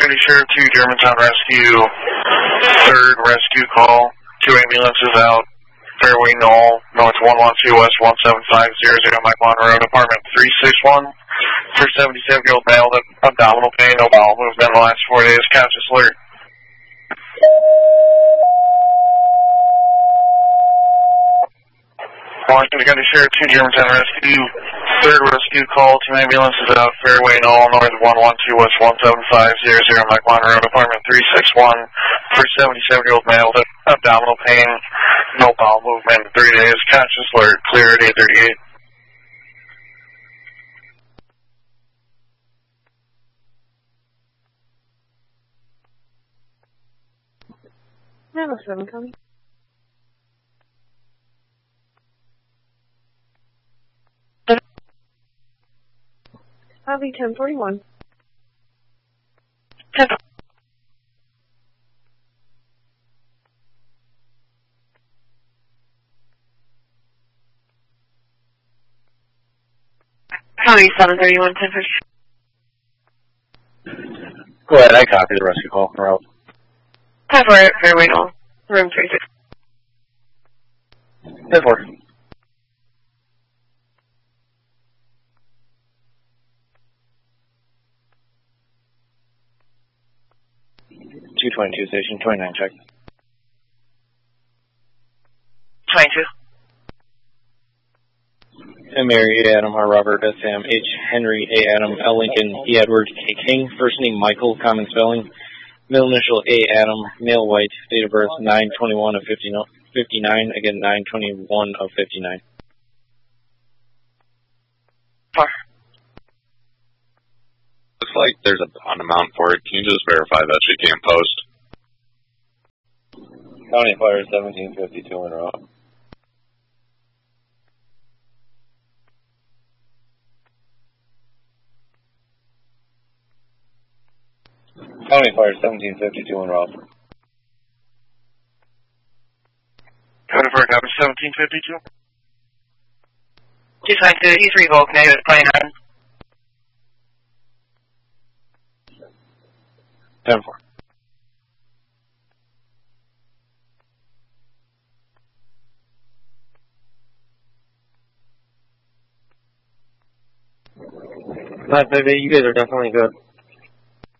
County Sheriff to Germantown Rescue. Third rescue call. 2 ambulances out. Fairway Knoll, North 112 West 17500 Mike Monroe, Department 361. For 77-year-old male with abdominal pain, no bowel movement in the last 4 days. Conscious alert. Washington County Sheriff to Germantown Rescue. Third rescue call. 2 ambulances out. Fairway Knoll, North 112 West 17500 Mike Monroe, Department 361. For 77-year-old male with abdominal pain, no bowel movement in 3 days. Conscious alert. Clear at 838. 907 coming. Copy 1041. 10. County 731, 1050. Go ahead, I copy the rescue call. We're out. 10-4, Fairway Knoll, room 36. 10-4. Station 29 check. 22. M. Mary A. Adam R. Robert S. Sam H. Henry A. Adam L. Lincoln E. Edward K. King. First name Michael, common spelling. Middle initial A. Adam, male white, date of birth 9/21 of 59, again 9/21 of 59. 4. Looks like there's a bond amount for it. Can you just verify that she can't post? County Fire 1752 en route. County Fire 1752 en route. County Fire 1752. 252, he's revoked, negative 29. 10-4. You guys are definitely good.